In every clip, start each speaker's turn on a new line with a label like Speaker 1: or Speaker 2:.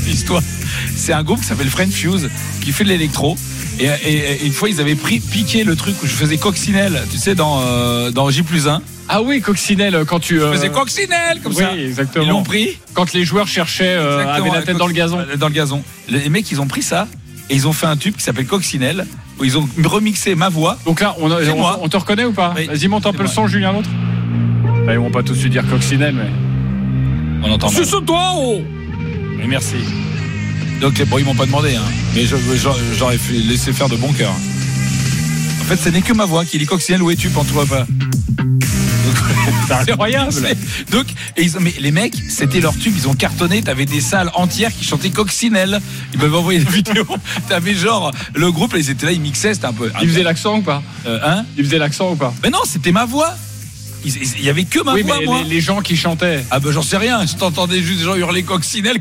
Speaker 1: l'histoire. C'est un groupe qui s'appelle Friend Fuse qui fait de l'électro. Et une fois, ils avaient piqué le truc où je faisais coccinelle, tu sais, dans J+1.
Speaker 2: Ah oui, coccinelle, quand tu...
Speaker 1: Je faisais coccinelle, comme ça.
Speaker 2: Oui, exactement.
Speaker 1: Ils l'ont pris.
Speaker 2: Quand les joueurs cherchaient, avaient la tête dans le gazon.
Speaker 1: Dans le gazon. Les mecs, ils ont pris ça et ils ont fait un tube qui s'appelle Coccinelle, où ils ont remixé ma voix.
Speaker 2: Donc là, on te reconnaît ou pas? Oui. Vas-y, monte un peu le son, Julien L'autre. Ils vont pas tout de suite dire Coccinelle, mais...
Speaker 1: On entend mal.
Speaker 2: Suce-toi, oh.
Speaker 1: Oui, merci. Donc, bon, ils m'ont pas demandé, hein, mais j'aurais laissé faire de bon cœur. En fait, ce n'est que ma voix qui dit Coccinelle, où es-tu, pantois pas.
Speaker 2: C'est incroyable.
Speaker 1: Donc, mais les mecs, c'était leur tube, ils ont cartonné. T'avais des salles entières qui chantaient Coccinelle. Ils m'avaient envoyé des vidéos. T'avais genre le groupe, ils étaient là, ils mixaient, c'était un peu.
Speaker 2: Ils faisaient l'accent ou pas? Ils faisaient l'accent ou pas?
Speaker 1: Mais non, c'était ma voix. Il y avait que ma voix,
Speaker 2: mais
Speaker 1: moi.
Speaker 2: Les gens qui chantaient.
Speaker 1: Ah ben j'en sais rien. Je t'entendais juste des gens hurler Coccinelle.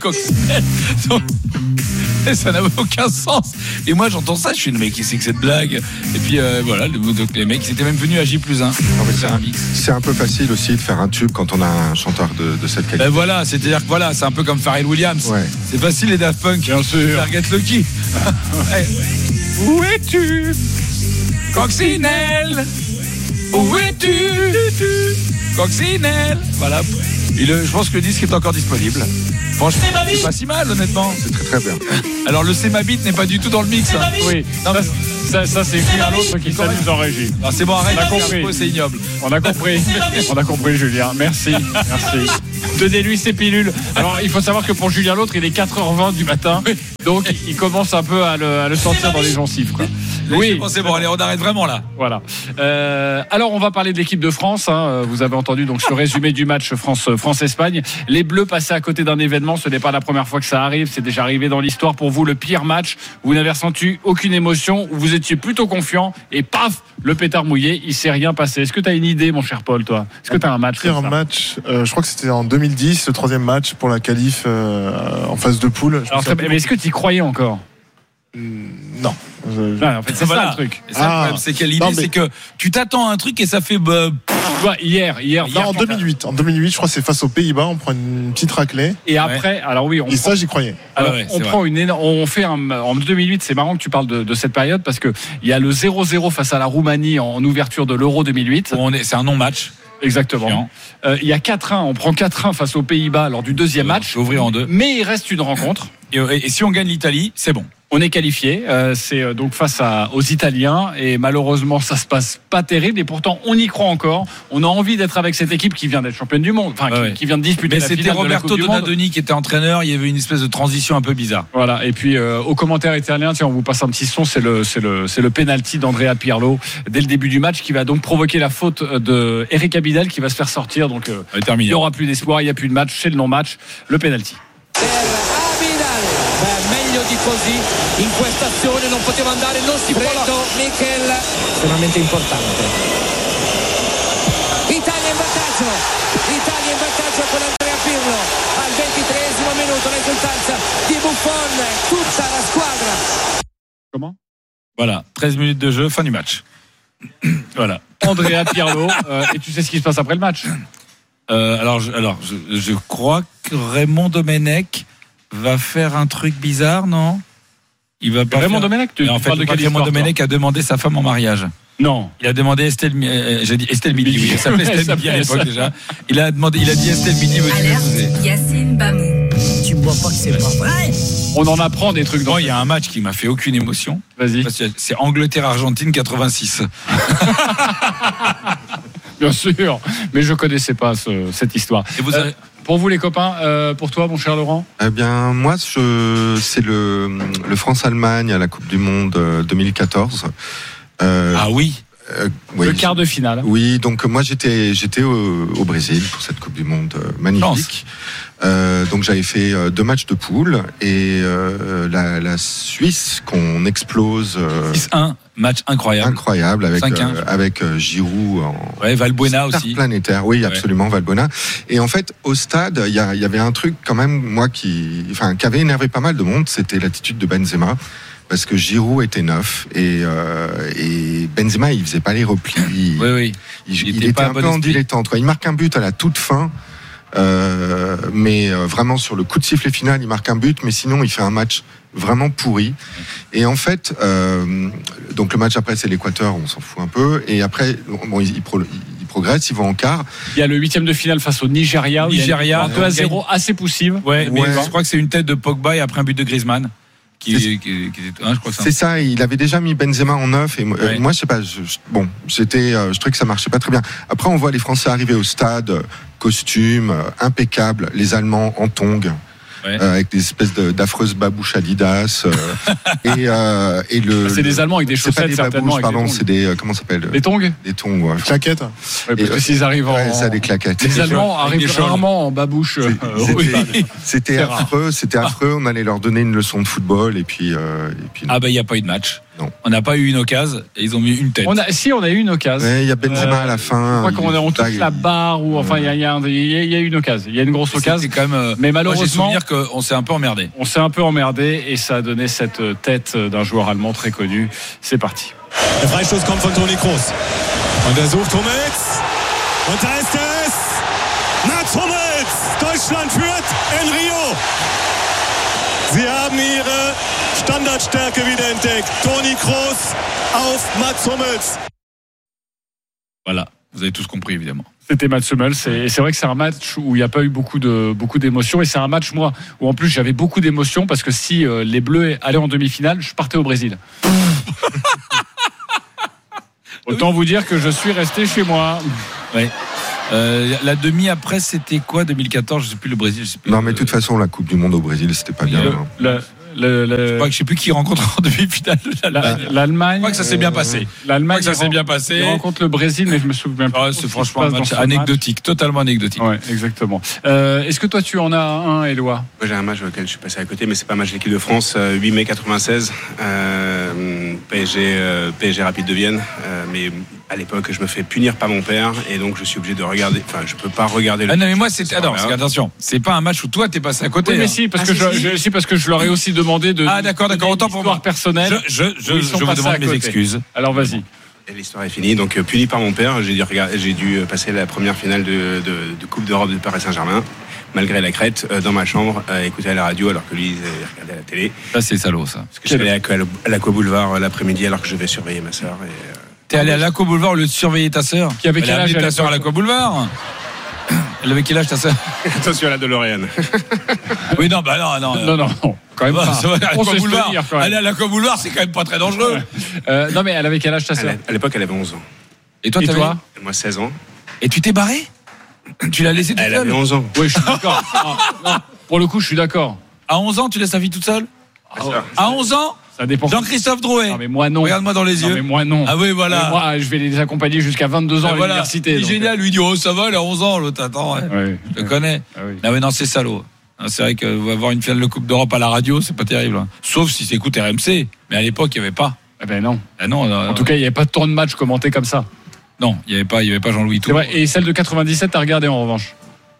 Speaker 1: Ça n'avait aucun sens. Et moi j'entends ça, je suis le mec, qui c'est que cette blague. Et puis voilà, donc les mecs ils étaient même venus à J+1.
Speaker 3: C'est un peu facile aussi de faire un tube quand on a un chanteur de cette qualité.
Speaker 1: Ben voilà, c'est-à-dire que voilà, c'est un peu comme Pharrell Williams.
Speaker 3: Ouais.
Speaker 1: C'est facile les Daft Punk.
Speaker 2: Bien sûr.
Speaker 1: Faire Get Lucky. Où es-tu, Coccinelle? Où es-tu, Coccinelle? Voilà. Et je pense que le disque est encore disponible. Franchement, c'est pas si mal, honnêtement.
Speaker 3: C'est très très bien.
Speaker 1: Alors le C'est ma bite n'est pas du tout dans le mix. Hein.
Speaker 2: Oui. Non, ça c'est Julien L'autre qui s'amuse en régie.
Speaker 1: Alors c'est bon, arrête.
Speaker 2: On a compris.
Speaker 1: C'est ignoble.
Speaker 2: On a compris, Julien. Merci. Donnez-lui ses pilules. Alors il faut savoir que pour Julien L'autre, il est 4h20 du matin. Donc il commence un peu à le sentir dans les gencives, quoi.
Speaker 1: Oui, c'est bon, allez, on arrête vraiment là.
Speaker 2: Voilà. Alors on va parler de l'équipe de France. Hein. Vous avez entendu donc ce résumé du match France-Espagne. Les Bleus passaient à côté d'un événement. Ce n'est pas la première fois que ça arrive. C'est déjà arrivé dans l'histoire. Pour vous, le pire match. Vous n'avez ressenti aucune émotion. Vous étiez plutôt confiant. Et paf, le pétard mouillé. Il s'est rien passé. Est-ce que tu as une idée, mon cher Paul, toi? Est-ce que tu as un match?
Speaker 4: Un match. Je crois que c'était en 2010, le 3e match pour la qualif en phase de poule.
Speaker 2: Alors, mais est-ce que tu y croyais encore?
Speaker 4: Non.
Speaker 2: En fait, c'est ça le truc.
Speaker 1: Ça, le problème, c'est que l'idée, c'est que tu t'attends à un truc et ça fait.
Speaker 2: Hier.
Speaker 4: Non, en 2008. En 2008, je crois que c'est face aux Pays-Bas. On prend une petite raclée.
Speaker 2: Et après, alors oui,
Speaker 4: ça, j'y croyais.
Speaker 2: Alors, on fait en 2008. C'est marrant que tu parles de cette période parce que il y a le 0-0 face à la Roumanie en ouverture de l'Euro 2008.
Speaker 1: C'est un non-match.
Speaker 2: Exactement. Il y a 4-1. On prend 4-1 face aux Pays-Bas lors du deuxième match.
Speaker 1: Ouvrir en deux.
Speaker 2: Mais il reste une rencontre.
Speaker 1: Et si on gagne l'Italie, c'est bon.
Speaker 2: On est qualifié, c'est donc face aux Italiens et malheureusement ça se passe pas terrible et pourtant on y croit encore. On a envie d'être avec cette équipe qui vient d'être championne du monde, qui vient de disputer la finale de la Coupe du Monde.
Speaker 1: C'était Roberto Donadoni qui était entraîneur. Il y avait une espèce de transition un peu bizarre.
Speaker 2: Voilà. Et puis au commentaire italien, tiens, on vous passe un petit son. C'est le penalty d'Andrea Pirlo dès le début du match qui va donc provoquer la faute de Eric Abidal qui va se faire sortir. Donc il n'y aura plus d'espoir, il n'y a plus de match. C'est le non-match, le penalty.
Speaker 5: Meglio di così in questa azione non poteva andare, non si può. Michel estremamente importante. Italia in vantaggio con Andrea Pirlo al 23esimo minuto, l'esultanza di Buffon, tutta la squadra.
Speaker 2: Comment?
Speaker 1: Voilà, 13 minutes de jeu, fin du match. Voilà.
Speaker 2: Andrea Pirlo, et tu sais ce qui se passe après le match?
Speaker 1: Je crois que Raymond Domenech va faire un truc bizarre, non? Il va pas
Speaker 2: Raymond Domenech,
Speaker 1: Raymond Domenech a demandé sa femme en mariage.
Speaker 2: Non.
Speaker 1: Il a demandé Estelle Midi, oui, elle s'appelait Estelle Midi à l'époque déjà. Il a dit Estelle Midi, veux-tu m'épouser?
Speaker 6: Yacine Bamou. Tu vois pas que c'est pas vrai?
Speaker 2: On en apprend des trucs.
Speaker 1: Il y a un match qui m'a fait aucune émotion.
Speaker 2: Vas-y.
Speaker 1: C'est Angleterre-Argentine 86.
Speaker 2: Bien sûr, mais je connaissais pas cette histoire. Et vous avez... Pour vous les copains, pour toi mon cher Laurent?
Speaker 3: Eh bien moi c'est le France-Allemagne à la Coupe du Monde 2014.
Speaker 1: Ah oui.
Speaker 2: Le quart de finale.
Speaker 3: Oui, donc moi j'étais au Brésil pour cette Coupe du Monde magnifique. Donc j'avais fait 2 matchs de poule et la Suisse qu'on explose
Speaker 1: 6-1, match incroyable
Speaker 3: avec Giroud
Speaker 1: Valbuena aussi
Speaker 3: planétaire. Oui, absolument, Valbuena. Et en fait au stade il y avait un truc quand même moi qui avait énervé pas mal de monde, c'était l'attitude de Benzema. Parce que Giroud était neuf et Benzema il faisait pas les replis.
Speaker 1: Oui.
Speaker 3: Il était un peu en dilettante. Il marque un but à la toute fin. Mais vraiment sur le coup de sifflet final, il marque un but, mais sinon il fait un match vraiment pourri. Et en fait, donc le match après c'est l'Équateur, on s'en fout un peu. Et après, bon, il progresse, ils vont en quart.
Speaker 2: Il y a le 8e de finale face au Nigeria.
Speaker 1: Nigeria,
Speaker 2: 2-0 assez poussive.
Speaker 1: Ouais, mais je crois que c'est une tête de Pogba et après un but de Griezmann. Je crois que
Speaker 3: c'est ça, il avait déjà mis Benzema en 9 et moi je sais pas, je trouvais que ça marchait pas très bien. Après on voit les Français arriver au stade, costume impeccable, les Allemands en tongs. Avec des espèces d'affreuses babouches Adidas et le.
Speaker 2: C'est des Allemands avec des chaussettes certainement.
Speaker 3: Pardon, c'est des comment ça s'appelle?
Speaker 2: Des tongs.
Speaker 3: Des tongs, ouais.
Speaker 4: Claquettes.
Speaker 2: Ouais, parce que s'ils arrivent
Speaker 3: ça des claquettes.
Speaker 2: Les Allemands arrivent rarement en babouche.
Speaker 3: C'était affreux. On allait leur donner une leçon de football et puis.
Speaker 1: Ah il y a pas eu de match.
Speaker 3: Non.
Speaker 1: On n'a pas eu une occasion et ils ont mis une tête.
Speaker 2: On a eu une occasion.
Speaker 3: Il y a Benzema à la fin.
Speaker 2: Je crois qu'on touche la barre ou enfin il y a une occasion. Il y a une grosse occasion.
Speaker 1: Quand même.
Speaker 2: Mais malheureusement,
Speaker 1: j'ai souvenir qu'on s'est un peu emmerdé.
Speaker 2: On s'est un peu emmerdé et ça a donné cette tête d'un joueur allemand très connu. C'est parti.
Speaker 7: Der Freistoß kommt von Toni Kroos. Und er sucht Hummels. Und da ist es. Mats Hummels. Deutschland führt in Rio. Sie haben ihre Standardstärke wieder entdeckt. Toni Kroos auf Mats Hummels.
Speaker 1: Voilà, vous avez tous compris évidemment.
Speaker 2: C'était Mats Hummels et c'est vrai que c'est un match où il n'y a pas eu beaucoup d'émotions et c'est un match moi où en plus j'avais beaucoup d'émotions parce que si les Bleus allaient en demi-finale, je partais au Brésil. Autant vous dire que je suis resté chez moi.
Speaker 1: Ouais. La demi après c'était quoi 2014, je sais plus le Brésil, je sais plus.
Speaker 3: Non mais de toute façon la Coupe du Monde au Brésil c'était pas bien.
Speaker 1: Je sais plus qui rencontre en demi-finale.
Speaker 2: L'Allemagne.
Speaker 1: Je crois que ça s'est bien passé.
Speaker 2: L'Allemagne,
Speaker 1: ça s'est bien passé.
Speaker 2: Il rencontre le Brésil, mais je me souviens pas.
Speaker 1: C'est franchement un match anecdotique, totalement anecdotique.
Speaker 2: Ouais, exactement. Est-ce que toi tu en as un, Éloi?
Speaker 8: Moi j'ai un match auquel je suis passé à côté, mais c'est pas un match de l'équipe de France. 8 mai 96, PSG Rapide de Vienne. Mais à l'époque, je me fais punir par mon père et donc je suis obligé de regarder. Enfin, je peux pas regarder le.
Speaker 1: Ah non, mais moi c'est. Attention, c'est pas un match où toi t'es passé à côté.
Speaker 2: Oui, mais si, parce que je leur ai aussi demandé de.
Speaker 1: Ah d'accord, autant pour moi
Speaker 2: personnel.
Speaker 1: Je vous demande mes excuses.
Speaker 2: Alors vas-y.
Speaker 8: Et l'histoire est finie. Donc puni par mon père, j'ai dû passer la première finale de Coupe d'Europe de Paris Saint-Germain. Malgré la crête, dans ma chambre, écouter à la radio alors que lui il regardait à la télé.
Speaker 1: Ça c'est salaud ça.
Speaker 8: Parce que j'allais à l'Aqua Boulevard l'après-midi alors que je devais surveiller ma sœur.
Speaker 1: T'es allé à l'Aqua Boulevard au lieu de surveiller ta sœur?
Speaker 2: Qui avait quel âge
Speaker 1: ta sœur à l'Aqua Boulevard? Elle avait quel âge ta sœur?
Speaker 8: Attention à la DeLorean.
Speaker 1: Oui non
Speaker 2: non. Quand même pas.
Speaker 1: On se tenir quand même. Aller à l'Aqua Boulevard c'est quand même pas très dangereux.
Speaker 2: Non mais elle avait quel âge ta sœur?
Speaker 8: À l'époque elle avait 11 ans.
Speaker 1: Et toi
Speaker 8: Moi 16 ans.
Speaker 1: Et tu t'es barré? Tu l'as laissé toute seule?
Speaker 8: Elle avait 11 ans.
Speaker 2: Oui, je suis d'accord. Non, pour le coup, je suis d'accord.
Speaker 1: À 11 ans, tu laisses ta fille toute seule? À 11 ans?
Speaker 2: Ça dépend.
Speaker 1: Jean-Christophe Drouet.
Speaker 2: Non, mais moi, non.
Speaker 1: Regarde-moi dans les yeux.
Speaker 2: Non, mais moi, non.
Speaker 1: Ah oui, voilà.
Speaker 2: Mais moi, je vais les accompagner jusqu'à 22 ans à l'université.
Speaker 1: C'est génial. Lui, il dit, oh, ça va, elle a 11 ans. L'autre, attends,
Speaker 2: ouais.
Speaker 1: Je le connais.
Speaker 2: Ah, oui.
Speaker 1: Non, mais non, c'est salaud. C'est vrai qu'avoir une finale de Coupe d'Europe à la radio, c'est pas terrible. Sauf si c'est écoute RMC. Mais à l'époque, il n'y avait pas.
Speaker 2: Eh ben non.
Speaker 1: Non.
Speaker 2: En tout cas, il n'y avait pas de tour de match commenté comme ça.
Speaker 1: Non, il n'y avait pas Jean-Louis Tour.
Speaker 2: Et celle de 97, t'as regardé en revanche?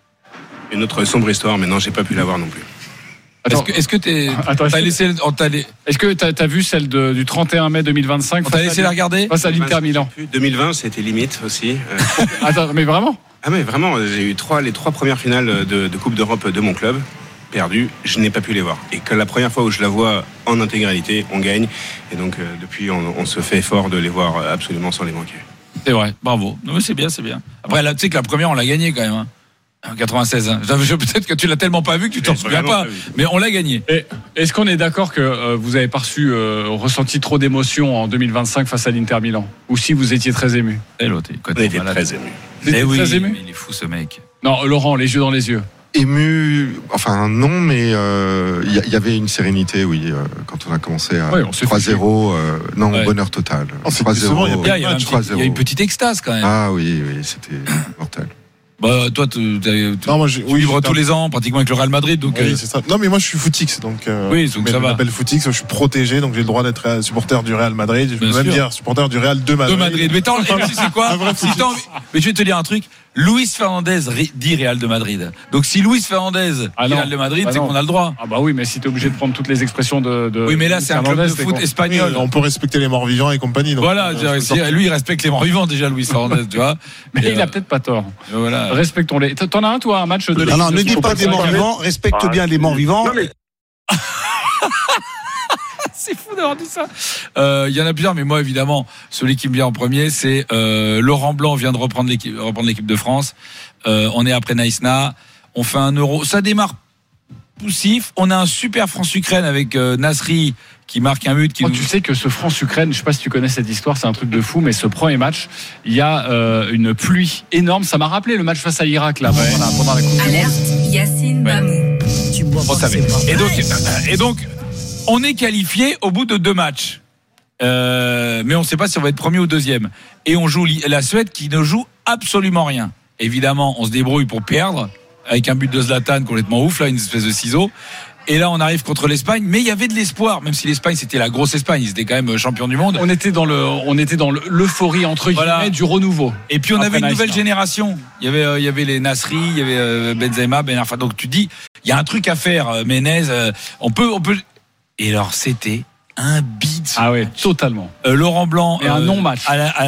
Speaker 8: Une autre sombre histoire, mais non, j'ai pas pu la voir non plus.
Speaker 1: Est-ce que t'as laissé
Speaker 2: Est-ce que t'as vu celle du 31 mai 2025?
Speaker 1: On t'a laissé la regarder?
Speaker 2: Face à l'Inter Milan.
Speaker 8: 2020, c'était limite aussi.
Speaker 2: Attends, mais vraiment?
Speaker 8: Ah mais vraiment, j'ai eu les trois premières finales de Coupe d'Europe de mon club perdues. Je n'ai pas pu les voir. Et que la première fois où je la vois en intégralité, on gagne. Et donc depuis, on se fait fort de les voir absolument sans les manquer.
Speaker 1: C'est vrai, bravo. Non, mais c'est bien. Après, là, tu sais que la première, on l'a gagnée quand même. Hein. En 96. Hein. Peut-être que tu l'as tellement pas vu que tu t'en souviens pas. Mais on l'a gagné.
Speaker 2: Est-ce qu'on est d'accord que vous avez pas ressenti trop d'émotions en 2025 face à l'Inter Milan? Ou si vous étiez très ému?
Speaker 8: On était très ému.
Speaker 2: Très ému.
Speaker 1: Mais il est fou ce mec.
Speaker 2: Non, Laurent, les yeux dans les yeux.
Speaker 3: Ému, enfin non, mais il y avait une sérénité, oui, quand on a commencé à 3-0, bonheur total.
Speaker 1: 3-0, il y a une petite extase quand même.
Speaker 3: Ah oui, c'était mortel.
Speaker 1: Bah, toi, tu vivres tous les ans pratiquement avec le Real Madrid, donc.
Speaker 4: Oui, c'est ça. Non, mais moi, je suis footix, donc.
Speaker 1: Donc ça va.
Speaker 4: Je m'appelle footix, je suis protégé, donc j'ai le droit d'être supporter du Real Madrid. Je peux même dire supporter du Real de Madrid.
Speaker 1: Mais c'est quoi? Mais je vais te dire un truc. Luis Fernandez dit Real de Madrid. Donc si Luis Fernandez dit Real de Madrid, c'est qu'on a le droit.
Speaker 2: Ah bah oui, mais si t'es obligé de prendre toutes les expressions de
Speaker 1: oui, mais là c'est un club de foot espagnol.
Speaker 4: On peut respecter les morts vivants et compagnie. Donc
Speaker 1: voilà, lui il respecte les morts vivants déjà, Luis Fernandez, tu vois.
Speaker 2: Mais il a peut-être pas tort.
Speaker 1: Voilà.
Speaker 2: Respectons-les. T'en as un toi, un match de l'équipe?
Speaker 9: Non, ne dis pas des morts vivants, respecte bien les morts vivants. Non, mais...
Speaker 1: C'est fou d'avoir dit ça. Il y en a plusieurs, mais moi évidemment, celui qui me vient en premier, c'est Laurent Blanc vient de reprendre l'équipe de France. On est après Naïsna, on fait un Euro. Ça démarre poussif. On a un super France-Ukraine avec Nasri qui marque un but.
Speaker 2: Tu sais que ce France-Ukraine, je sais pas si tu connais cette histoire, c'est un truc de fou, mais ce premier match, il y a une pluie énorme. Ça m'a rappelé le match face à l'Irak là pendant la Coupe du Monde.
Speaker 6: Alerte, Yacine Bamou. Tu bois pas, c'est pas vrai.
Speaker 1: Et donc, on est qualifié au bout de 2 matchs. Mais on ne sait pas si on va être premier ou deuxième. Et on joue la Suède qui ne joue absolument rien. Évidemment, on se débrouille pour perdre avec un but de Zlatan complètement ouf, là, une espèce de ciseau. Et là, on arrive contre l'Espagne, mais il y avait de l'espoir, même si l'Espagne c'était la grosse Espagne, ils étaient quand même champions du monde.
Speaker 2: On était dans l'euphorie entre guillemets du renouveau.
Speaker 1: Et puis on avait une nouvelle génération. Il y avait les Nasri, il y avait Benzema, Ben Arfa. Donc tu dis, il y a un truc à faire. Menez, on peut. Et alors c'était un beat.
Speaker 2: Ah ouais, totalement.
Speaker 1: Laurent Blanc
Speaker 2: et un non-match.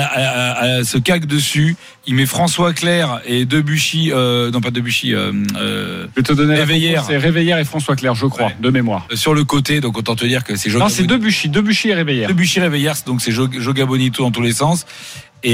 Speaker 1: Se cague dessus. Il met François Clerc et Debuchy. Non pas Debuchy.
Speaker 2: Je vais te donner
Speaker 1: Réveillère.
Speaker 2: C'est Réveillère et François Clerc, je crois, de mémoire.
Speaker 1: Sur le côté, donc autant te dire que c'est
Speaker 2: Non, c'est Debuchy et Réveillère.
Speaker 1: Debuchy Réveillère, donc c'est Joga Bonito dans tous les sens. Et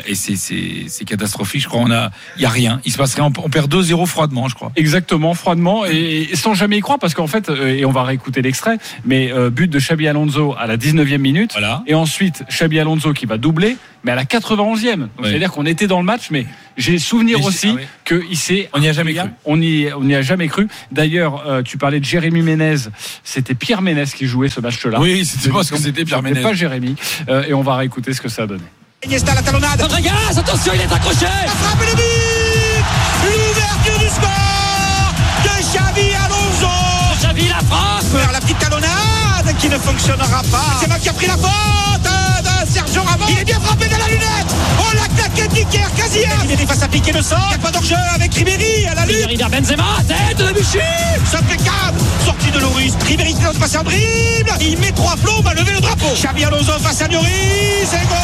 Speaker 1: c'est catastrophique, je crois. Il y a rien, il se passe rien. On perd 2-0 froidement, je crois.
Speaker 2: Exactement, froidement et sans jamais y croire, parce qu'en fait, et on va réécouter l'extrait, mais but de Xabi Alonso à la 19e minute,
Speaker 1: voilà.
Speaker 2: Et ensuite Xabi Alonso qui va doubler, mais à la 91e. Donc c'est-à-dire qu'on était dans le match, mais j'ai souvenir aussi que
Speaker 1: on n'y a jamais cru.
Speaker 2: On n'y a jamais cru. D'ailleurs, tu parlais de Jérémy Ménez, c'était Pierre Ménez qui jouait ce match-là.
Speaker 1: Oui, c'était parce que c'était Pierre Ménez.
Speaker 2: Pas Jérémy. Et on va réécouter ce que ça a donné.
Speaker 5: Iniesta, la talonnade. Fabregas, attention, il est accroché. La frappe et le but. L'ouverture du score de Xabi Alonso. Xavi, la frappe. Vers la petite talonnade qui ne fonctionnera pas. C'est Mac qui a pris la faute de Sergio Ramos. Il est bien frappé dans la lunette. Oh, la claquette d'Iker Casillas. Il est face à piquer le sang. Il n'y a pas d'enjeu avec Ribéry à la lutte. Ribéry vers Benzema, tête de Debuchy. C'est impeccable. Sortie de Loris. Ribéry qui doit passer un dribble. Il met 3 plombs à lever le drapeau. Xabi Alonso face à Lloris. C'est goal.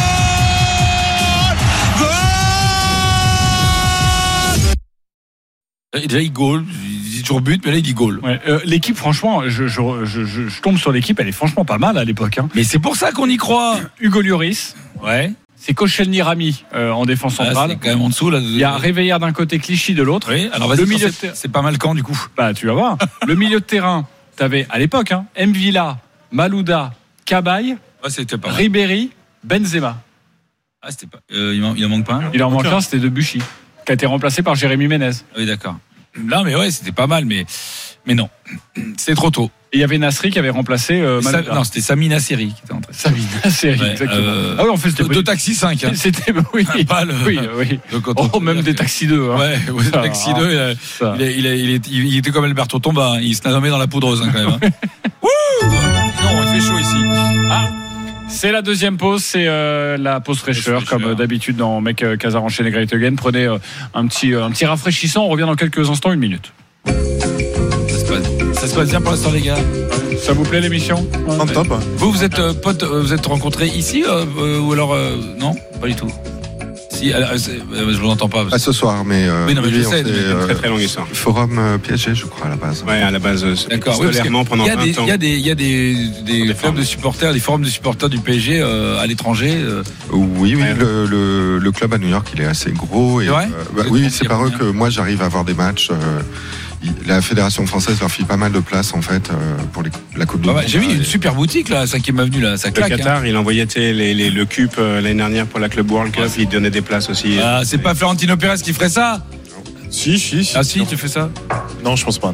Speaker 1: Déjà il goal, il dit toujours but, mais là il dit goal.
Speaker 2: Ouais, l'équipe, franchement, je tombe sur l'équipe, elle est franchement pas mal à l'époque. Hein.
Speaker 1: Mais c'est pour ça qu'on y croit.
Speaker 2: Hugo Lloris,
Speaker 1: ouais.
Speaker 2: C'est Koscielny Rami en défense centrale.
Speaker 1: C'est quand même en dessous là.
Speaker 2: Il y a Réveillère d'un côté, Clichy de l'autre.
Speaker 1: Oui. Alors vas-y, c'est pas mal quand du coup.
Speaker 2: Bah tu vas voir. Le milieu de terrain, t'avais à l'époque M'Vila, Malouda, Cabaye,
Speaker 1: c'était pas
Speaker 2: Ribéry, Benzema.
Speaker 1: Ah c'était pas. Il en manque pas un.
Speaker 2: Il en manque un, c'était Debuchy, qui a été remplacé par Jérémy Ménez.
Speaker 1: Oui, d'accord. Non, mais ouais, c'était pas mal, mais non, c'était trop tôt.
Speaker 2: Et il y avait Nasri qui avait remplacé.
Speaker 1: Non, c'était Sami Nasseri qui était entré.
Speaker 2: Sami Nasseri, exactement.
Speaker 1: Ah oui, en fait, c'était 2 taxis 5. Hein.
Speaker 2: C'était
Speaker 1: pas le.
Speaker 2: Oui. Donc, même des taxis 2. Hein.
Speaker 1: Ouais, des taxis 2. Il était comme Alberto Tomba. Il se nommé dans la poudreuse quand même. Wouh! Non, il fait chaud ici.
Speaker 2: Ah. C'est la deuxième pause, c'est la pause fraîcheur, comme d'habitude dans Mec Casar enchaîné Great Again. Prenez un petit rafraîchissant, on revient dans quelques instants, 1 minute.
Speaker 1: Ça se passe bien pour l'instant les gars.
Speaker 2: Ça vous plaît l'émission?
Speaker 4: Top.
Speaker 1: Vous êtes potes, vous êtes rencontrés ici ou alors non? Pas du tout. Si, je vous entends pas.
Speaker 3: Pas ce soir, mais.
Speaker 1: Oui, non, mais je sais.
Speaker 8: Très très longue histoire.
Speaker 3: Forum PSG, je crois à la base.
Speaker 8: Ouais, à la base.
Speaker 1: D'accord.
Speaker 8: Scolairement pendant 20 ans.
Speaker 1: Il y a des clubs de supporters, des forums de supporters du PSG à l'étranger.
Speaker 3: Oui, le club à New York, il est assez gros. Et, oui, c'est par eux que moi j'arrive à voir des matchs. La Fédération française leur file pas mal de place en fait pour la Coupe du Monde.
Speaker 1: J'ai vu une super boutique là, 5e avenue là, ça claque.
Speaker 8: Le Qatar, il envoyait le CUP l'année dernière pour la Club World Cup, il donnait des places aussi.
Speaker 1: Ah, c'est pas Florentino Pérez qui ferait ça?
Speaker 4: Si.
Speaker 1: Ah si, tu fais ça?
Speaker 4: Non, je pense pas.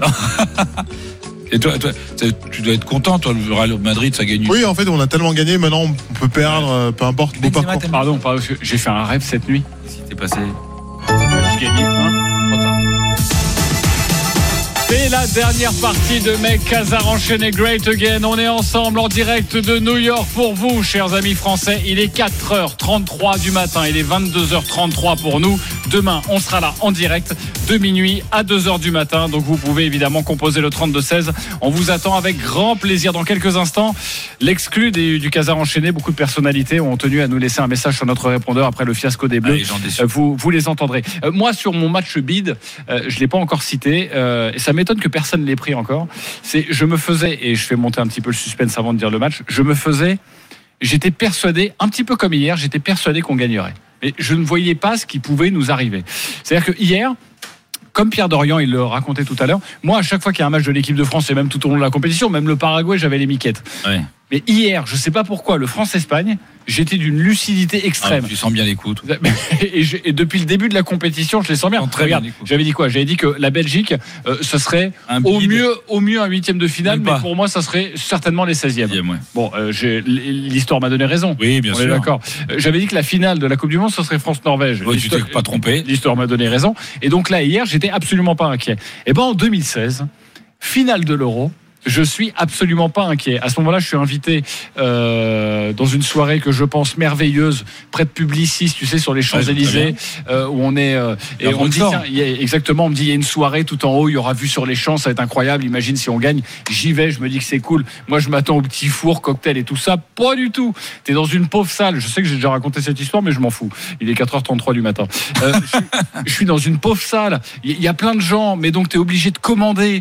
Speaker 1: Et toi, tu dois être content, toi, le Real Madrid, ça gagne.
Speaker 4: Oui, en fait, on a tellement gagné, maintenant on peut perdre, peu importe.
Speaker 2: Pardon, parce que j'ai fait un rêve cette nuit.
Speaker 1: Si t'es passé.
Speaker 2: Je gagnais 1.
Speaker 1: Trop tard.
Speaker 2: C'est la dernière partie de Mec Casar enchaîné Great Again. On est ensemble en direct de New York pour vous, chers amis français. Il est 4h33 du matin. Il est 22h33 pour nous. Demain, on sera là en direct de minuit à 2h du matin. Donc vous pouvez évidemment composer le 32-16. On vous attend avec grand plaisir. Dans quelques instants, l'exclu du Casar enchaîné. Beaucoup de personnalités ont tenu à nous laisser un message sur notre répondeur après le fiasco des Bleus. Vous les entendrez. Moi, sur mon match bid, je l'ai pas encore cité. Et ça m'étonne que personne ne l'ait pris encore. Je me faisais, et je fais monter un petit peu le suspense avant de dire le match, j'étais persuadé, un petit peu comme hier, j'étais persuadé qu'on gagnerait. Mais je ne voyais pas ce qui pouvait nous arriver. C'est-à-dire que hier, comme Pierre Dorian, il le racontait tout à l'heure, moi, à chaque fois qu'il y a un match de l'équipe de France, et même tout au long de la compétition, même le Paraguay, j'avais les miquettes. Ouais. Mais hier, je ne sais pas pourquoi, le France-Espagne, j'étais d'une lucidité extrême.
Speaker 1: Tu sens bien les coups.
Speaker 2: Et depuis le début de la compétition, je les sens bien. Regarde, j'avais dit quoi ? J'avais dit que la Belgique, ce serait au mieux un huitième de finale, mais pour moi, ça serait certainement les 16e. Ouais. Bon, l'histoire m'a donné raison.
Speaker 1: Oui, bien sûr.
Speaker 2: On est d'accord. J'avais dit que la finale de la Coupe du Monde, ce serait France-Norvège.
Speaker 1: Oui, tu t'es pas trompé.
Speaker 2: L'histoire m'a donné raison. Et donc là, hier, j'étais absolument pas inquiet. Et ben en 2016, finale de l'Euro. Je suis absolument pas inquiet. À ce moment-là, je suis invité dans une soirée que je pense merveilleuse, près de Publicis, tu sais, sur les Champs-Élysées, où on est. Et on me dit, tiens, exactement, on me dit, il y a une soirée tout en haut, il y aura vue sur les champs, ça va être incroyable. Imagine si on gagne. J'y vais, je me dis que c'est cool. Moi, je m'attends au petit four, cocktail et tout ça. Pas du tout. T'es dans une pauvre salle. Je sais que j'ai déjà raconté cette histoire, mais je m'en fous. Il est 4h33 du matin. Je suis dans une pauvre salle. Il y a plein de gens, mais donc t'es obligé de commander.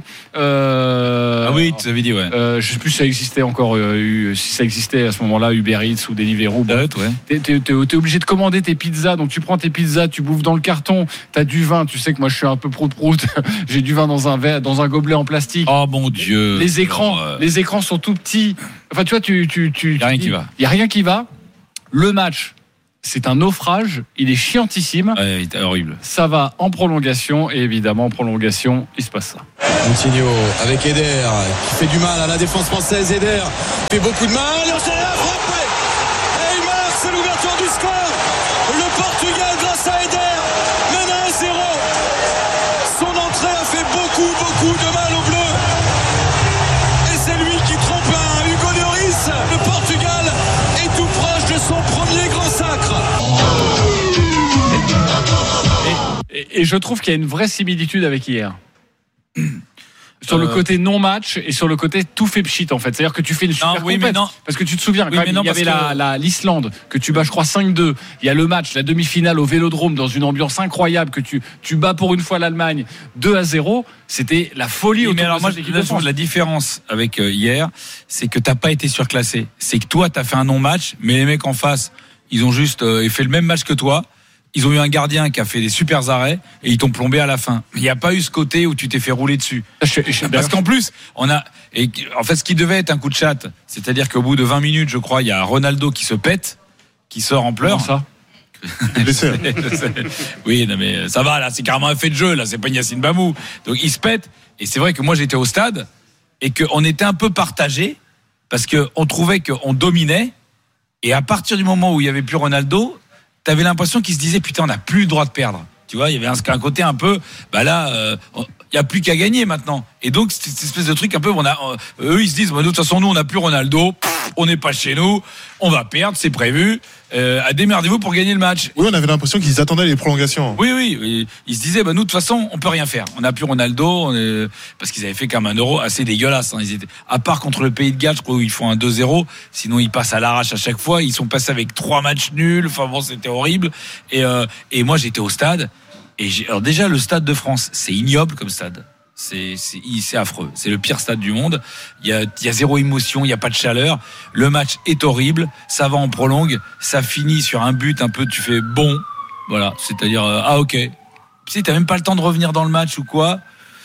Speaker 1: Ah oui. Tu avais dit, ouais.
Speaker 2: Je sais plus si ça existait encore, si ça existait à ce moment-là, Uber Eats ou Deliveroo.
Speaker 1: Ouais.
Speaker 2: T'es obligé de commander tes pizzas, donc tu prends tes pizzas, tu bouffes dans le carton, t'as du vin, tu sais que moi je suis un peu prout-prout, j'ai du vin dans un verre, dans un gobelet en plastique.
Speaker 1: Oh mon Dieu.
Speaker 2: Les écrans sont tout petits. Enfin, tu vois,
Speaker 1: y a rien qui va.
Speaker 2: Il y a rien qui va. Le match, c'est un naufrage, il est chiantissime.
Speaker 1: Ouais, il est horrible.
Speaker 2: Ça va en prolongation, et évidemment, en prolongation, il se passe ça.
Speaker 10: Coutinho avec Eder qui fait du mal à la défense française. Eder fait beaucoup de mal. C'est la frappe et il marque, c'est l'ouverture du score. Le Portugal, grâce à Eder, mène à 1-0. Son entrée a fait beaucoup de mal aux Bleus. Et c'est lui qui trompe un Hugo Lloris. Le Portugal est tout proche de son premier grand sacre.
Speaker 2: Et je trouve qu'il y a une vraie similitude avec hier. Sur le côté non-match et sur le côté tout fait pchit en fait. C'est-à-dire que tu fais une super compète. Parce que tu te souviens, il y avait l'Islande que tu bats je crois 5-2. Il y a le match, la demi-finale au Vélodrome dans une ambiance incroyable que tu bats pour une fois l'Allemagne 2-0. C'était la folie autour de cette équipe de France.
Speaker 1: La différence avec hier, c'est que t'as pas été surclassé. C'est que toi, t'as fait un non-match, mais les mecs en face, ils ont juste fait le même match que toi. Ils ont eu un gardien qui a fait des super arrêts et ils t'ont plombé à la fin. Il n'y a pas eu ce côté où tu t'es fait rouler dessus. Parce qu'en plus, en fait, ce qui devait être un coup de chatte, c'est-à-dire qu'au bout de 20 minutes, je crois, il y a Ronaldo qui se pète, qui sort en pleurs.
Speaker 2: Comment
Speaker 1: ça Oui, non mais ça va là, c'est carrément un fait de jeu là, c'est pas Yassine Bamou. Donc il se pète et c'est vrai que moi j'étais au stade et qu'on était un peu partagés parce qu'on trouvait qu'on dominait et à partir du moment où il y avait plus Ronaldo, t'avais l'impression qu'ils se disaient putain on n'a plus le droit de perdre. Tu vois, il y avait un côté un peu il y a plus qu'à gagner maintenant. Et donc cette espèce de truc un peu eux ils se disent de toute façon nous on n'a plus Ronaldo, on n'est pas chez nous, on va perdre, c'est prévu. Démerdez-vous pour gagner le match.
Speaker 4: Oui, on avait l'impression qu'ils attendaient les prolongations.
Speaker 1: Oui. Ils se disaient, nous, de toute façon, on peut rien faire. On n'a plus Ronaldo, parce qu'ils avaient fait comme un Euro assez dégueulasse. Ils étaient, à part contre le Pays de Galles, je crois, où ils font un 2-0. Sinon, ils passent à l'arrache à chaque fois. Ils sont passés avec 3 matchs nuls. Enfin bon, c'était horrible. Et moi, j'étais au stade. Alors déjà, le Stade de France, c'est ignoble comme stade. C'est affreux. C'est le pire stade du monde. Il y a zéro émotion, il y a pas de chaleur. Le match est horrible. Ça va en prolongue. Ça finit sur un but un peu. Tu fais bon. Voilà. C'est-à-dire ok. Tu sais, t'as même pas le temps de revenir dans le match ou quoi.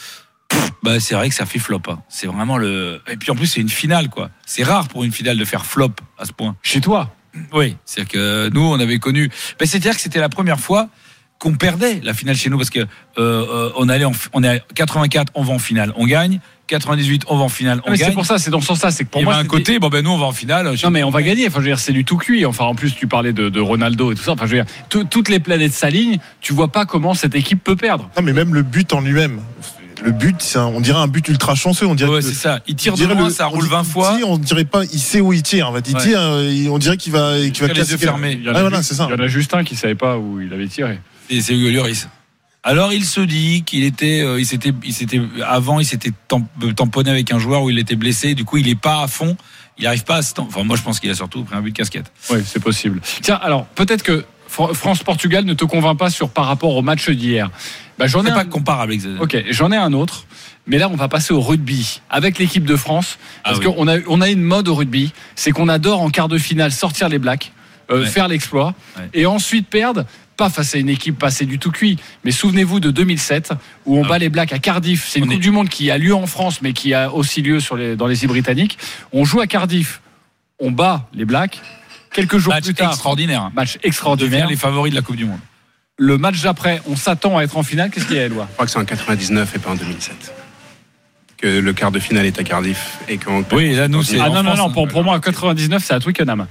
Speaker 1: C'est vrai que ça fait flop. Hein. C'est vraiment Et puis en plus c'est une finale quoi. C'est rare pour une finale de faire flop à ce point.
Speaker 2: Chez toi.
Speaker 1: Oui. C'est-à-dire que nous on avait connu. C'est-à-dire que c'était la première fois qu'on perdait la finale chez nous parce que on est à 84, on va en finale, on gagne. 98, on va en finale, on gagne.
Speaker 2: C'est pour ça, c'est dans ce sens-là. C'est que pour moi,
Speaker 1: un côté, nous, on va en finale.
Speaker 2: Non, mais on va gagner. Enfin, je veux dire, c'est du tout cuit. Enfin, en plus, tu parlais de Ronaldo et tout ça. Enfin, je veux dire, toutes les planètes s'alignent. Tu vois pas comment cette équipe peut perdre.
Speaker 4: Non, mais même le but en lui-même. le but, on dirait un but ultra chanceux. On dirait
Speaker 1: c'est ça. Il tire de loin, ça roule 20 fois.
Speaker 4: On dirait pas, il sait où il tire. En fait, il tire, on dirait qu'il va casser
Speaker 1: les yeux fermés.
Speaker 4: C'est ça.
Speaker 2: Il y en a juste un qui savait pas où il avait tiré.
Speaker 1: Et c'est Hugo Lloris. Alors il se dit qu'il était, il s'était tamponné avec un joueur où il était blessé. Du coup, il est pas à fond. Il arrive pas à se. Enfin, moi, je pense qu'il a surtout pris un but de casquette.
Speaker 2: Oui, c'est possible. Tiens, alors peut-être que France-Portugal ne te convainc pas par rapport au match d'hier.
Speaker 1: J'en ai pas comparable.
Speaker 2: Ok, j'en ai un autre. Mais là, on va passer au rugby avec l'équipe de France. Parce qu'on a une mode au rugby, c'est qu'on adore en quart de finale sortir les Blacks, faire l'exploit, et ensuite perdre. Pas face à une équipe passée du tout cuit, mais souvenez-vous de 2007 où on bat les Blacks à Cardiff. C'est une Coupe du Monde qui a lieu en France, mais qui a aussi lieu dans les îles Britanniques. On joue à Cardiff, on bat les Blacks. Quelques jours plus tard, match extraordinaire,
Speaker 1: les favoris de la Coupe du Monde.
Speaker 2: Le match d'après, on s'attend à être en finale. Qu'est-ce qu'il y a, Éloi ?
Speaker 8: Je crois que c'est en 99 et pas en 2007. Que le quart de finale est à Cardiff et qu'on.
Speaker 1: Oui, là nous c'est.
Speaker 2: Non. Pour moi, en 99, c'est à Twickenham.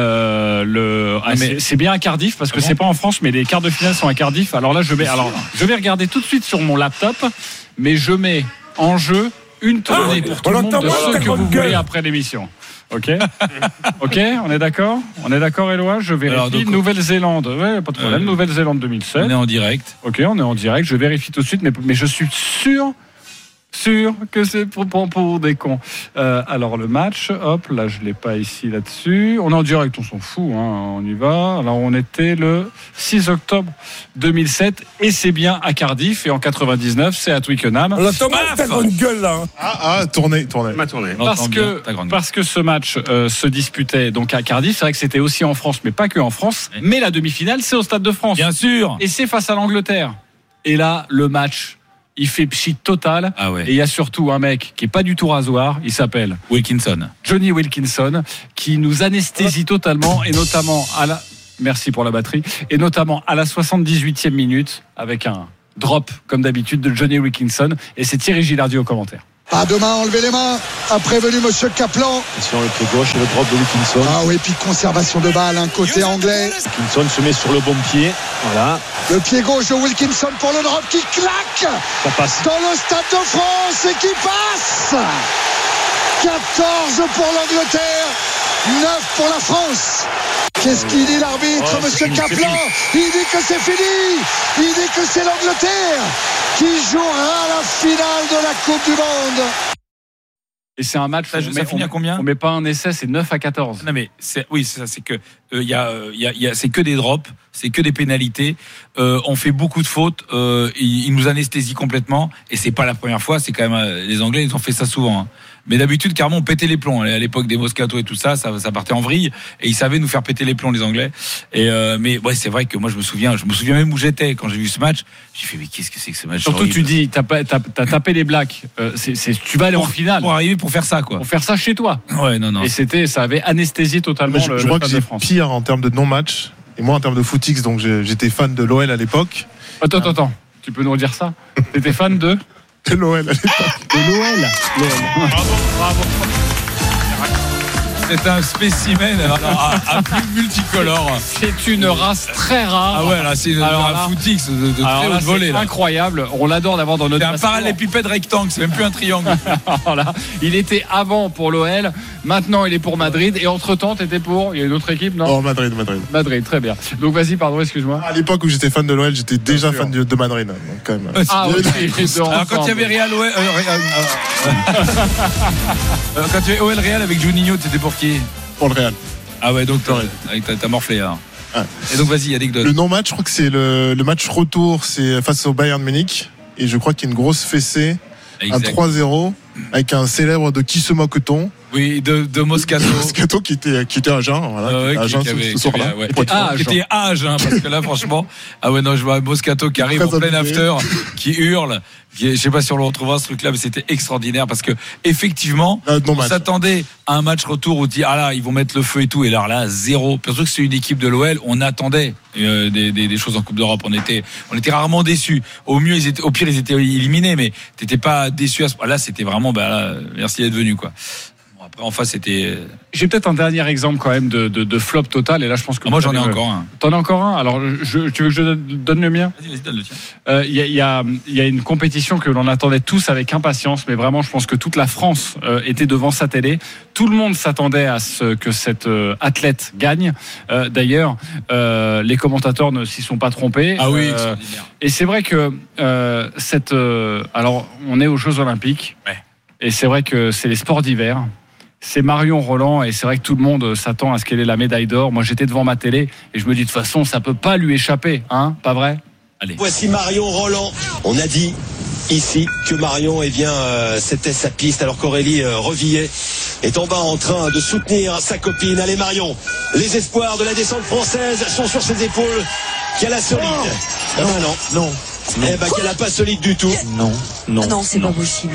Speaker 2: C'est bien à Cardiff parce que c'est pas en France, mais les quarts de finale sont à Cardiff. Alors là, je vais regarder tout de suite sur mon laptop, mais je mets en jeu une tournée pour tout le monde de ceux que vous voulez après l'émission. Ok, on est d'accord. Éloi, je vérifie. Nouvelle-Zélande, pas de problème. Nouvelle-Zélande 2007.
Speaker 1: On est en direct.
Speaker 2: Ok, on est en direct. Je vérifie tout de suite, mais je suis sûr que c'est pour des cons. Alors le match, hop, là je l'ai pas ici là-dessus. On est en direct, on s'en fout, on y va. Alors on était le 6 octobre 2007 et c'est bien à Cardiff, et en 99 c'est à Twickenham.
Speaker 9: T'as grande gueule là.
Speaker 4: Tournée.
Speaker 8: Ma tournée.
Speaker 2: Parce que ce match se disputait donc à Cardiff. C'est vrai que c'était aussi en France, mais pas que en France. Mais la demi-finale, c'est au Stade de France.
Speaker 1: Bien sûr.
Speaker 2: Et c'est face à l'Angleterre. Et là, le match, il fait pchit total. Et il y a surtout un mec qui est pas du tout rasoir. Il s'appelle Johnny Wilkinson, qui nous anesthésie totalement, et notamment merci pour la batterie, et notamment à la 78e minute avec un drop comme d'habitude de Johnny Wilkinson. Et c'est Thierry Gilardi au commentaire.
Speaker 11: À deux mains, enlever les mains, a prévenu Monsieur Kaplan.
Speaker 12: Sur le pied gauche et le drop de Wilkinson.
Speaker 11: Ah oui, puis conservation de balle, un côté anglais.
Speaker 12: Wilkinson se met sur le bon pied. Voilà.
Speaker 11: Le pied gauche de Wilkinson pour le drop qui claque.
Speaker 12: Ça passe.
Speaker 11: Dans le Stade de France et qui passe. 14 pour l'Angleterre, 9 pour la France. Qu'est-ce qu'il dit l'arbitre, Monsieur Kaplan ? Il dit que c'est fini. Il dit que c'est l'Angleterre qui jouera la finale de la Coupe du Monde.
Speaker 2: Et c'est un match.
Speaker 1: Ça finit à combien ?
Speaker 2: On met pas un essai, c'est 9-14.
Speaker 1: Non mais c'est ça, c'est que c'est que des drops, c'est que des pénalités. On fait beaucoup de fautes. Ils nous anesthésient complètement, et c'est pas la première fois. C'est quand même les Anglais, ils ont fait ça souvent. Mais d'habitude, carrément, on pétait les plombs. À l'époque des Moscato et tout ça partait en vrille, et ils savaient nous faire péter les plombs, les Anglais. Mais c'est vrai que moi, je me souviens même où j'étais quand j'ai vu ce match. J'ai fait, mais qu'est-ce que c'est que ce match ?
Speaker 2: Surtout, tu dis, t'as tapé les Blacks. Tu vas aller en finale.
Speaker 1: Pour arriver, pour faire ça, quoi.
Speaker 2: Pour faire ça chez toi.
Speaker 1: Ouais, non.
Speaker 2: Et ça avait anesthésié totalement
Speaker 4: je crois que j'ai pire en termes de non-match. Et moi, en termes de footix, donc j'étais fan de l'OL à l'époque.
Speaker 2: Attends. Tu peux nous redire ça ? T'étais fan de
Speaker 4: l'OL à l'époque.
Speaker 2: De l'OL.
Speaker 1: Bravo. C'est un spécimen à plus multicolore.
Speaker 2: C'est une race très rare.
Speaker 1: Ah ouais, là, c'est un footix de très haute volée.
Speaker 2: C'est incroyable. On l'adore d'avoir dans notre.
Speaker 1: C'est un parallélépipède rectangle, c'est même plus un triangle.
Speaker 2: Voilà. Il était avant pour l'OL, maintenant il est pour Madrid, et entre-temps, t'étais pour. Il y a une autre équipe, non ?
Speaker 4: Oh, Madrid.
Speaker 2: Madrid, très bien. Donc vas-y, pardon, excuse-moi.
Speaker 4: À l'époque où j'étais fan de l'OL, j'étais déjà fan de Madrid. Donc, quand même.
Speaker 1: Alors, quand il y avait Real OL. Quand tu avais OL Real avec Juninho, t'étais pour qui ?
Speaker 4: Pour le Real.
Speaker 1: Ah ouais, donc t'as morflé alors. Ah. Et donc vas-y, anecdote.
Speaker 4: Le non-match, je crois que c'est le match retour, c'est face au Bayern Munich, et je crois qu'il y a une grosse fessée, exact. Un 3-0 avec un célèbre de Qui se moque-t-on ?
Speaker 1: Oui, de Moscato.
Speaker 4: Moscato qui était à Agen, voilà.
Speaker 1: Qui était à Agen, parce que là, franchement, je vois Moscato qui arrive en plein after, qui hurle. Je sais pas si on le retrouvera, ce truc-là, mais c'était extraordinaire, parce que, effectivement, on s'attendait à un match retour où on dit, ils vont mettre le feu et tout, et alors là, zéro. Surtout que c'est une équipe de l'OL, on attendait des choses en Coupe d'Europe, on était rarement déçus. Au pire, ils étaient éliminés, mais t'étais pas déçu à ce point. Là, c'était vraiment, merci d'être venu, quoi. Après, en face, c'était.
Speaker 2: J'ai peut-être un dernier exemple quand même de flop total. Et là, je pense que
Speaker 1: moi, j'en ai encore un.
Speaker 2: T'en as encore un. Alors, tu veux que je donne le mien ?
Speaker 1: Vas-y, donne le tien.
Speaker 2: Il y a une compétition que l'on attendait tous avec impatience, mais vraiment, je pense que toute la France était devant sa télé. Tout le monde s'attendait à ce que cette athlète gagne. D'ailleurs, les commentateurs ne s'y sont pas trompés.
Speaker 1: Ah oui.
Speaker 2: Et c'est vrai que alors, on est aux Jeux Olympiques.
Speaker 1: Ouais.
Speaker 2: Et c'est vrai que c'est les sports d'hiver. C'est Marion Roland et c'est vrai que tout le monde s'attend à ce qu'elle ait la médaille d'or. Moi, j'étais devant ma télé et je me dis de toute façon, ça peut pas lui échapper, hein, pas vrai ?
Speaker 1: Allez.
Speaker 10: Voici Marion Roland. On a dit ici que Marion, c'était sa piste alors qu'Aurélie Revillet est en bas en train de soutenir sa copine. Allez Marion, les espoirs de la descente française sont sur ses épaules. Qu'elle a solide. Non. Qu'elle a pas solide du tout.
Speaker 6: Non, c'est pas possible.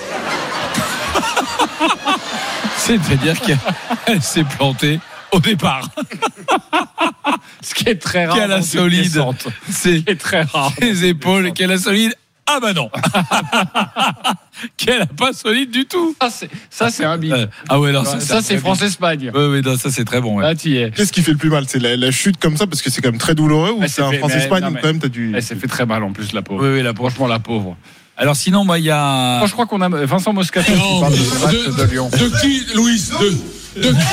Speaker 1: C'est-à-dire qu'elle s'est plantée au départ.
Speaker 2: Ce qui est très rare.
Speaker 1: Qu'elle a solide.
Speaker 2: C'est très rare.
Speaker 1: Les épaules, qu'elle a solide. Ah bah non. Qu'elle a pas solide du tout.
Speaker 2: Ça c'est un big.
Speaker 1: Ah ouais, non,
Speaker 2: ça c'est France-Espagne.
Speaker 1: Ouais, non, ça c'est très bon. Ouais.
Speaker 2: Là, tu y es.
Speaker 4: Qu'est-ce qui fait le plus mal ? C'est la chute comme ça parce que c'est quand même très douloureux ou c'est un France-Espagne où quand même t'as dû.
Speaker 2: Elle s'est fait très mal en plus, la pauvre.
Speaker 1: Oui,
Speaker 2: Franchement, la pauvre.
Speaker 1: Alors sinon, moi, il y a.
Speaker 2: Moi, je crois qu'on a Vincent Moscato qui parle de match de Lyon.
Speaker 13: De qui, Louis ? De qui ?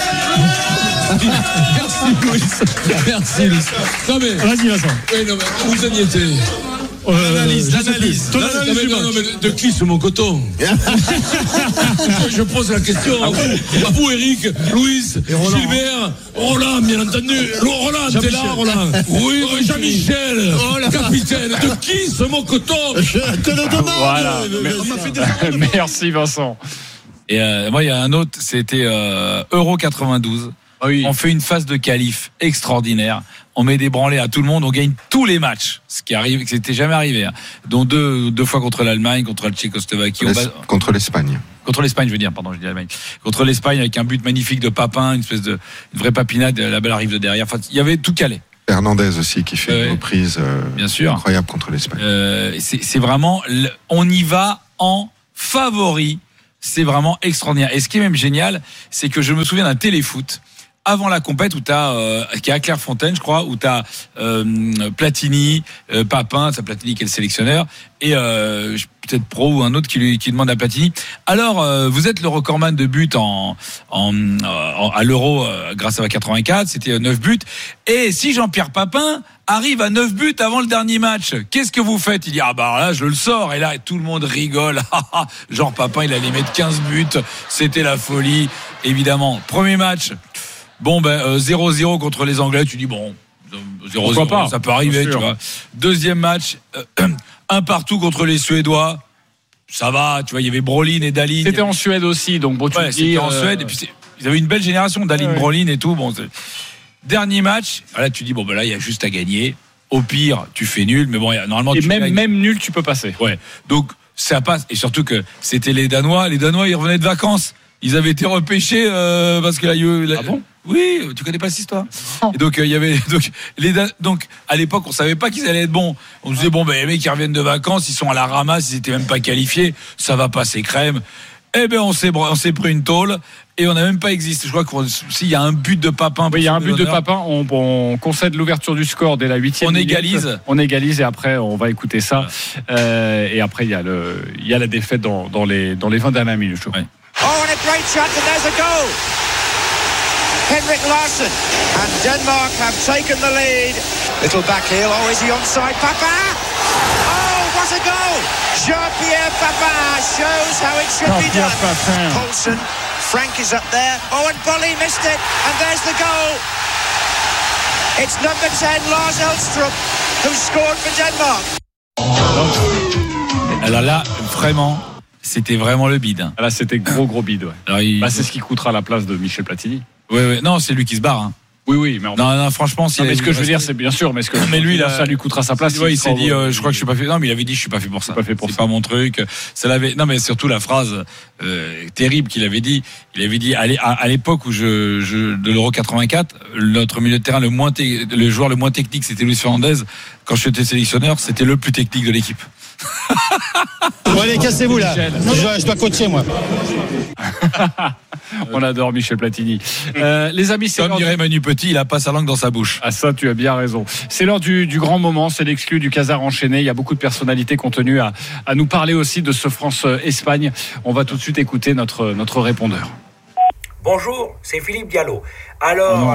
Speaker 13: Merci, Louis. Non mais.
Speaker 9: Vas-y, Vincent.
Speaker 13: Oui, non mais vous en y étiez. L'analyse. Non, mais de qui sur mon coton? Je pose la question à vous, Eric, Louis, Gilbert, Roland, bien entendu. Roland, t'es là, Roland? Oui, Jean-Michel, capitaine. De qui sur mon coton? Je te le demande.
Speaker 2: Voilà. Merci, Vincent.
Speaker 1: Et moi, il y a un autre, c'était Euro 92.
Speaker 2: Oui.
Speaker 1: On fait une phase de qualif extraordinaire. On met des branlées à tout le monde. On gagne tous les matchs. Ce qui arrive, c'était jamais arrivé. Hein. Dont deux fois contre l'Allemagne, contre la Tchécoslovaquie.
Speaker 3: Contre l'Espagne.
Speaker 1: Contre l'Espagne, je veux dire, pardon, je dis l'Allemagne. Contre l'Espagne avec un but magnifique de Papin, une vraie papinade. La balle arrive de derrière. Enfin, il y avait tout calé.
Speaker 3: Hernandez aussi qui fait une reprise
Speaker 1: bien sûr.
Speaker 3: Incroyable contre l'Espagne.
Speaker 1: C'est vraiment, on y va en favori. C'est vraiment extraordinaire. Et ce qui est même génial, c'est que je me souviens d'un téléfoot avant la compète où t'as qui est à Clairefontaine, je crois, où t'as Platini, Papin, c'est Platini qui est le sélectionneur, et peut-être Pro ou un autre qui demande à Platini. Alors, vous êtes le recordman de buts à l'Euro grâce à 84, c'était 9 buts. Et si Jean-Pierre Papin arrive à 9 buts avant le dernier match, qu'est-ce que vous faites? Il dit ah bah là je le sors, et là tout le monde rigole. Genre Papin il allait mettre 15 buts, c'était la folie. Évidemment, premier match. Bon, 0-0 contre les Anglais, tu dis bon, 0-0, ça peut arriver, tu vois. Deuxième match, 1 partout contre les Suédois, ça va, tu vois, il y avait Brolin et Dahlin.
Speaker 2: C'était en Suède aussi, donc bon,
Speaker 1: c'était en Suède, et puis ils avaient une belle génération, Dahlin, Brolin et tout. Bon, dernier match, là tu dis bon, là il y a juste à gagner. Au pire, tu fais nul, mais bon, normalement
Speaker 2: et même nul, tu peux passer.
Speaker 1: Ouais, donc ça passe, et surtout que c'était les Danois, ils revenaient de vacances. Ils avaient été repêchés parce que
Speaker 2: ah bon?
Speaker 1: Oui, tu connais pas cette histoire. Et donc il y avait donc à l'époque on savait pas qu'ils allaient être bons. On se disait bon les mecs qui reviennent de vacances, ils sont à la ramasse, ils étaient même pas qualifiés, ça va passer crème. Eh ben on s'est pris une tôle et on n'a même pas existé. Je crois qu'il y a un but de Papin.
Speaker 2: Oui, il y a un but de Papin. On concède l'ouverture du score dès la 8e. On égalise et après on va écouter ça. Et après il y a la défaite dans les 20 dernières minutes. Je crois.
Speaker 1: Ouais.
Speaker 5: Oh, and a great shot, and there's a goal. Henrik Larsson and Denmark have taken the lead. Little back heel. Oh, is he onside? Papin! Oh, what a goal! Jean-Pierre Papin shows how it should be done. Poulsen, Frank is up there. Oh, and Bolly missed it, and there's the goal. It's number 10, Lars Elstrup, who scored for Denmark.
Speaker 1: Alors là, vraiment... C'était vraiment le bide. Hein.
Speaker 2: Là, c'était gros bid. Ouais.
Speaker 1: Alors,
Speaker 2: c'est ce qui coûtera la place de Michel Platini.
Speaker 1: Ouais. Non, c'est lui qui se barre. Hein.
Speaker 2: Oui, mais
Speaker 1: non, franchement,
Speaker 2: mais ce que je veux dire, c'est bien sûr, mais lui, ça lui coûtera sa place.
Speaker 1: Il s'est dit, je crois que je suis pas fait. Non, mais il avait dit, je suis pas fait pour ça. C'est pas mon truc. Non, mais surtout la phrase terrible qu'il avait dit. Il avait dit à l'époque où de l'Euro 84, notre milieu de terrain le joueur le moins technique, c'était Luis Fernandez. Quand j'étais sélectionneur, c'était le plus technique de l'équipe.
Speaker 14: Bon, allez, cassez-vous là. Je dois coacher, moi.
Speaker 2: On adore Michel Platini. Les amis, c'est
Speaker 1: comme dirait Manu Petit, il a pas sa langue dans sa bouche.
Speaker 2: Ah, ça, tu as bien raison. C'est l'heure du grand moment, c'est l'exclu du Casar enchaîné. Il y a beaucoup de personnalités qui ont tenu à nous parler aussi de ce France-Espagne. On va tout de suite écouter notre répondeur.
Speaker 15: Bonjour, c'est Philippe Diallo. Alors,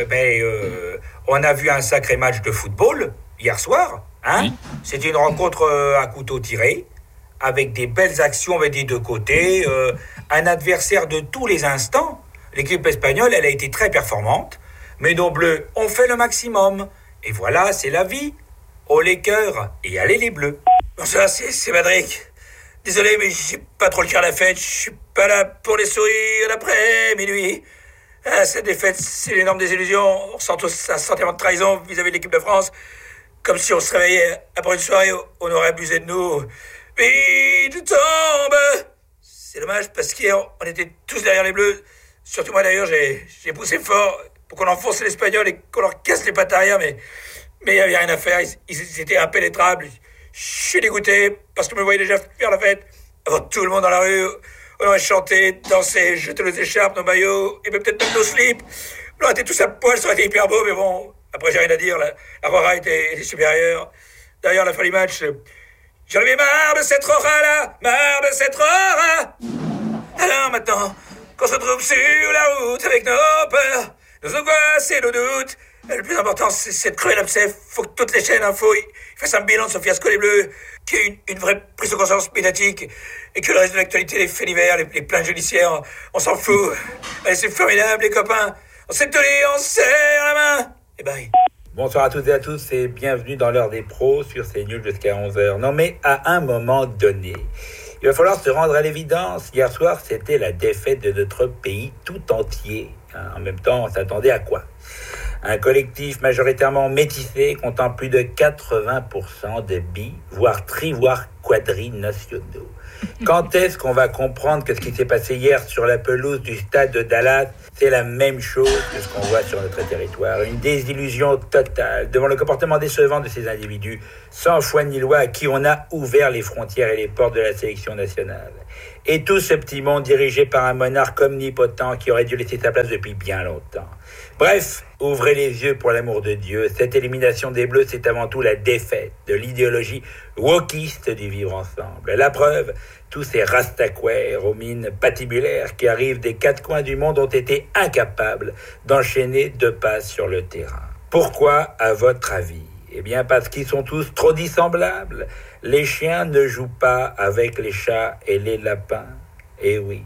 Speaker 15: on a vu un sacré match de football hier soir. Oui. C'était une rencontre à couteau tiré, avec des belles actions des deux côtés, un adversaire de tous les instants. L'équipe espagnole, elle a été très performante, mais nos Bleus ont fait le maximum. Et voilà, c'est la vie. Oh les cœurs, et allez les Bleus. Bon, ça, c'est Madric. Désolé, mais j'ai pas trop le cœur à la fête. Je suis pas là pour les sourires d'après minuit. Cette défaite, c'est une énorme désillusion. On ressent tous un sentiment de trahison vis-à-vis de l'équipe de France. Comme si on se réveillait après une soirée, on aurait abusé de nous. Vite tombe. C'est dommage parce qu'hier, on était tous derrière les Bleus. Surtout moi d'ailleurs, j'ai poussé fort pour qu'on enfonce l'Espagnol et qu'on leur casse les pattes arrière, mais il n'y avait rien à faire. Ils étaient impénétrables. Je suis dégoûté parce que je me voyais déjà faire la fête avant tout le monde dans la rue. On aurait chanté, dansé, jeté nos écharpes, nos maillots et peut-être même nos slips. On aurait été tous à poil, ça aurait été hyper beau, mais bon... Après, j'ai rien à dire, la Rora était supérieure. D'ailleurs, à la fin du match, j'en avais marre de cette Rora-là, marre de cette Rora. Alors maintenant, qu'on se retrouve sur la route avec nos peurs, nos angoisses et nos doutes, le plus important, c'est de crever l'abcès. Faut que toutes les chaînes info fassent un bilan de ce fiasco des Bleus, qu'il y ait une vraie prise de conscience médiatique, et que le reste de l'actualité, les faits divers, les plaintes judiciaires, on s'en fout. Allez, c'est formidable, les copains. On s'est tenus, on se serre la main.
Speaker 16: Bonsoir à toutes et à tous et bienvenue dans l'heure des pros sur CNews jusqu'à 11h. Non mais à un moment donné, il va falloir se rendre à l'évidence. Hier soir, c'était la défaite de notre pays tout entier. En même temps, on s'attendait à quoi ? Un collectif majoritairement métissé comptant plus de 80% de voire quadrinationaux. Quand est-ce qu'on va comprendre que ce qui s'est passé hier sur la pelouse du stade de Dallas, c'est la même chose que ce qu'on voit sur notre territoire? Une désillusion totale devant le comportement décevant de ces individus, sans foi ni loi, à qui on a ouvert les frontières et les portes de la sélection nationale. Et tout ce petit monde dirigé par un monarque omnipotent qui aurait dû laisser sa place depuis bien longtemps. Bref, ouvrez les yeux pour l'amour de Dieu. Cette élimination des Bleus, c'est avant tout la défaite de l'idéologie wokiste du vivre ensemble. La preuve, tous ces rastaquaires aux mines patibulaires qui arrivent des quatre coins du monde ont été incapables d'enchaîner 2 passes sur le terrain. Pourquoi, à votre avis ? Eh bien, parce qu'ils sont tous trop dissemblables. Les chiens ne jouent pas avec les chats et les lapins. Eh oui.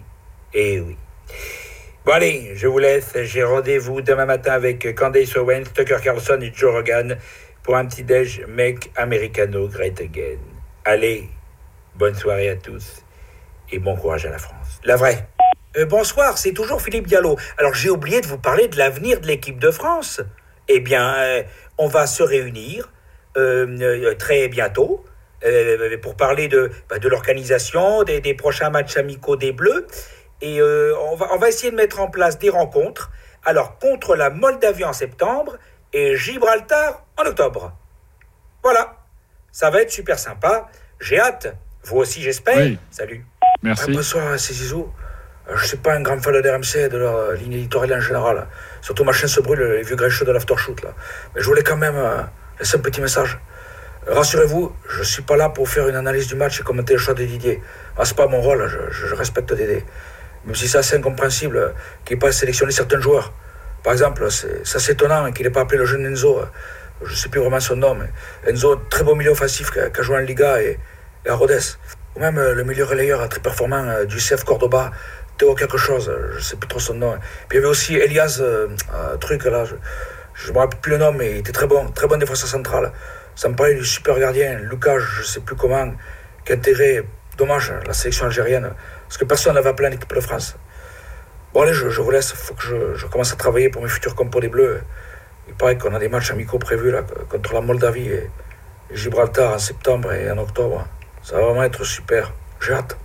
Speaker 16: Bon allez, je vous laisse. J'ai rendez-vous demain matin avec Candace Owens, Tucker Carlson et Joe Rogan pour un petit déj Make Americano Great Again. Allez, bonne soirée à tous et bon courage à la France. La vraie.
Speaker 15: Bonsoir, c'est toujours Philippe Diallo. Alors j'ai oublié de vous parler de l'avenir de l'équipe de France. Eh bien, on va se réunir très bientôt pour parler de l'organisation des prochains matchs amicaux des Bleus. Et on va essayer de mettre en place des rencontres. Alors, contre la Moldavie en septembre et Gibraltar en octobre. Voilà. Ça va être super sympa. J'ai hâte. Vous aussi, j'espère. Oui. Salut.
Speaker 2: Merci.
Speaker 15: Bonsoir, c'est Zizou. Je ne suis pas un grand fan de RMC, de leur ligne éditoriale en général. Surtout ma chaîne se brûle, les vieux grincheux de l'aftershoot. Là. Mais je voulais quand même laisser un petit message. Rassurez-vous, je ne suis pas là pour faire une analyse du match et commenter le choix de Didier. Ce n'est pas mon rôle, je respecte Dédé. Même si c'est assez incompréhensible qu'il n'ait pas sélectionné certains joueurs. Par exemple, c'est assez étonnant qu'il n'ait pas appelé le jeune Enzo. Je ne sais plus vraiment son nom, mais Enzo, très beau milieu offensif qui a joué en Liga et à Rodez. Ou même le milieu relayeur très performant du CF Cordoba, Théo quelque chose, je ne sais plus trop son nom. Puis il y avait aussi Elias, truc là, je ne me rappelle plus le nom, mais il était très bon défenseur central. Ça me paraît du super gardien, Lucas, je ne sais plus comment, qui a intégré, dommage, la sélection algérienne, parce que personne n'avait appelé l'équipe de France. Bon allez, je vous laisse, faut que je commence à travailler pour mes futurs compos des Bleus. Il paraît qu'on a des matchs amicaux prévus là, contre la Moldavie et Gibraltar en septembre et en octobre. Ça va vraiment être super, j'ai hâte.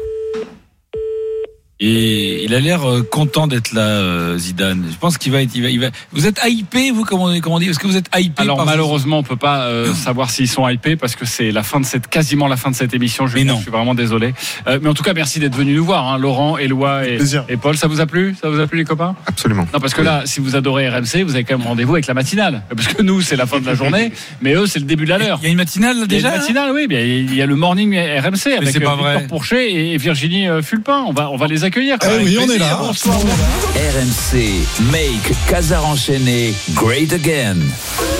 Speaker 1: Et il a l'air content d'être là, Zidane. Je pense qu'il va être. Il va. Vous êtes hypé, vous, comment on dit? Est-ce que vous êtes hypé?
Speaker 2: Alors malheureusement, on peut pas savoir s'ils sont hypés parce que c'est quasiment la fin de cette émission. Je suis vraiment désolé. Mais en tout cas, merci d'être venus nous voir, hein, Laurent, Éloi et Paul. Ça vous a plu les copains?
Speaker 3: Absolument.
Speaker 2: Non, parce que là, si vous adorez RMC, vous avez quand même rendez-vous avec la matinale. Parce que nous, c'est la fin de la journée, mais eux, c'est le début de l'heure.
Speaker 1: Il y a une matinale déjà.
Speaker 2: Il y a une matinale, oui. Il y a le morning RMC avec Victor Pourchet et Virginie Fulpin. On va les accueillir.
Speaker 9: Oui, on est là.
Speaker 2: Bonsoir.
Speaker 17: RMC, make Casar enchaîné great again.